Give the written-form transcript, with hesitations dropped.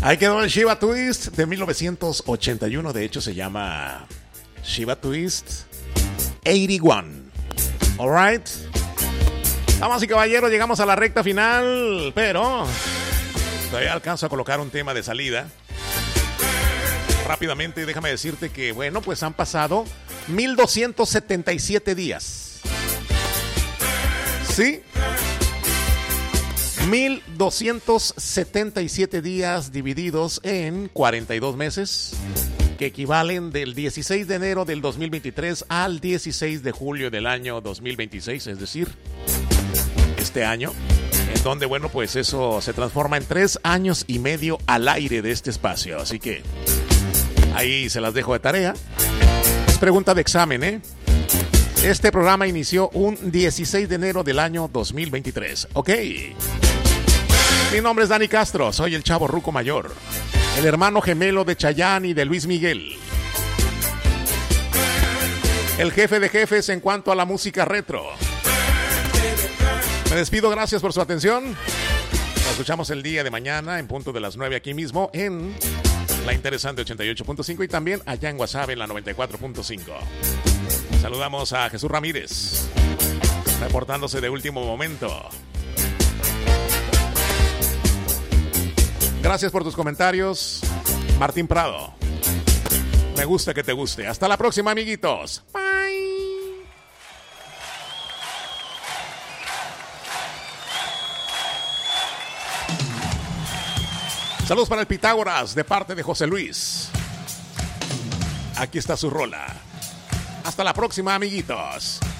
Ahí quedó el Shiba Twist de 1981. De hecho, se llama Shiba Twist 81. Alright. Damas y caballeros, llegamos a la recta final, pero todavía alcanzo a colocar un tema de salida. Rápidamente, déjame decirte que, bueno, pues han pasado 1277 días. ¿Sí? 1277 días divididos en 42 meses, que equivalen del 16 de enero del 2023 al 16 de julio del año 2026, es decir, este año, en donde, bueno, pues eso se transforma en 3 años y medio al aire de este espacio. Así que ahí se las dejo de tarea. Es pregunta de examen, ¿eh? Este programa inició un 16 de enero del año 2023. Ok. Mi nombre es Dani Castro, soy el chavo ruco mayor, el hermano gemelo de Chayanne y de Luis Miguel, el jefe de jefes en cuanto a la música retro. Me despido, gracias por su atención. Nos escuchamos el día de mañana en punto de las 9 aquí mismo en la interesante 88.5 y también allá en WhatsApp en la 94.5. Saludamos a Jesús Ramírez, reportándose de último momento. Gracias por tus comentarios, Martín Prado. Me gusta que te guste. Hasta la próxima, amiguitos. Bye. Saludos para el Pitágoras de parte de José Luis. Aquí está su rola. Hasta la próxima, amiguitos.